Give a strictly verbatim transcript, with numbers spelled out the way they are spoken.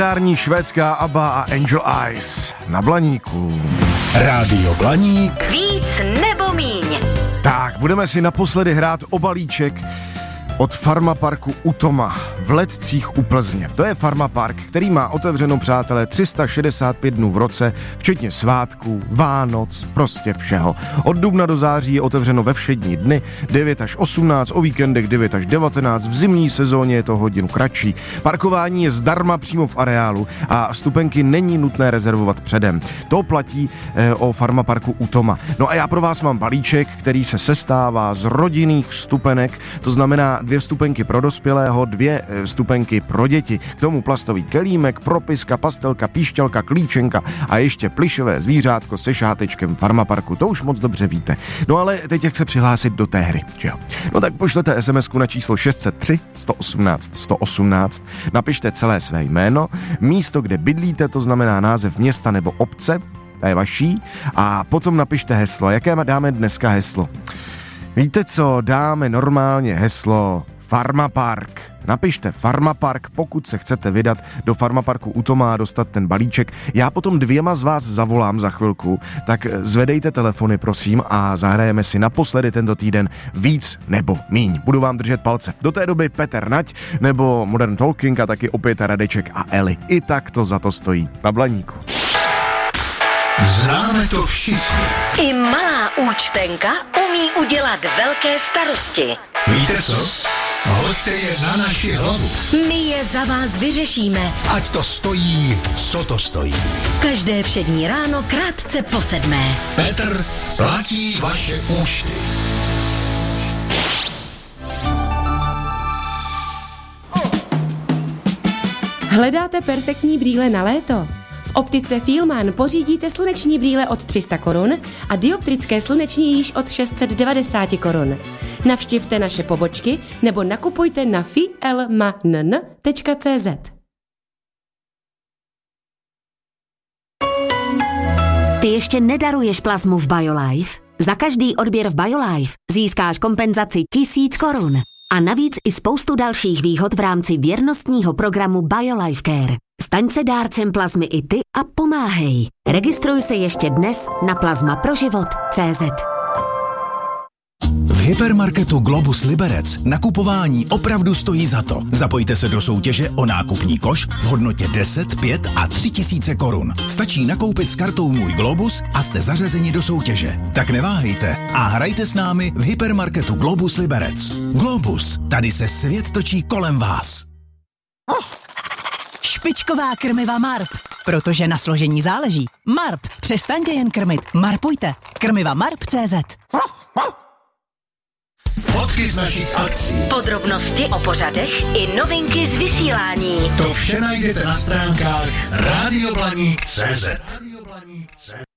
Legendární švédská ABBA a Angel Eyes na Blaníku. Rádio Blaník. Víc nebo míň. Tak, budeme si naposledy hrát o balíček od farmaparku Utoma v Letcích u Plzně. To je farmapark, který má otevřeno, přátelé, tři sta šedesát pět dnů v roce, včetně svátků, Vánoc, prostě všeho. Od dubna do září je otevřeno ve všední dny, devět až osmnáct, o víkendech devět až devatenáct, v zimní sezóně je to hodinu kratší. Parkování je zdarma přímo v areálu a vstupenky není nutné rezervovat předem. To platí eh, o farmaparku Utoma. No a já pro vás mám balíček, který se sestává z rodinných vstupenek, to znamená dvě vstupenky pro dospělého, dvě vstupenky pro děti. K tomu plastový kelímek, propiska, pastelka, píšťalka, klíčenka a ještě plyšové zvířátko se šátečkem farmaparku. To už moc dobře víte. No ale teď jak se přihlásit do té hry, že jo? No tak pošlete SMSku na číslo šest set tři sto osmnáct sto osmnáct, napište celé své jméno, místo, kde bydlíte, to znamená název města nebo obce, to je vaší, a potom napište heslo. Jaké dáme dneska heslo? Víte co, dáme normálně heslo Farmapark. Napište Farmapark, pokud se chcete vydat do Farmaparku Utoma a dostat ten balíček. Já potom dvěma z vás zavolám za chvilku, tak zvedejte telefony, prosím, a zahrajeme si naposledy tento týden víc nebo míň. Budu vám držet palce. Do té doby Petr Nať nebo Modern Talking a taky opět Radeček a Eli. I tak to za to stojí. Na Blaníku. Známe to všichni. I malá účtenka umí udělat velké starosti. Víte co? Hoďte je na naši hlavu. My je za vás vyřešíme. Ať to stojí, co to stojí. Každé všední ráno krátce po sedmé. Petr platí vaše účty. Hledáte perfektní brýle na léto? V optice Fielmann pořídíte sluneční brýle od tři sta korun a dioptrické sluneční již od šest set devadesát korun. Navštivte naše pobočky nebo nakupujte na fielmann tečka cé zet. Ty ještě nedaruješ plazmu v BioLife? Za každý odběr v BioLife získáš kompenzaci tisíc korun. A navíc i spoustu dalších výhod v rámci věrnostního programu BioLife Care. Staň se dárcem plazmy i ty a pomáhej. Registruj se ještě dnes na plazma pro život tečka cé zet. V hypermarketu Globus Liberec nakupování opravdu stojí za to. Zapojte se do soutěže o nákupní koš v hodnotě deset, pět a tři tisíce korun. Stačí nakoupit s kartou Můj Globus a jste zařazeni do soutěže. Tak neváhejte a hrajte s námi v hypermarketu Globus Liberec. Globus, tady se svět točí kolem vás. Špičková krmiva Marp, protože na složení záleží. Marp, přestaňte jen krmit, marpujte. Krmiva Marp tečka cé zet. Fotky z našich akcí. Podrobnosti o pořadech i novinky z vysílání. To vše najdete na stránkách rádio blaník tečka cé zet.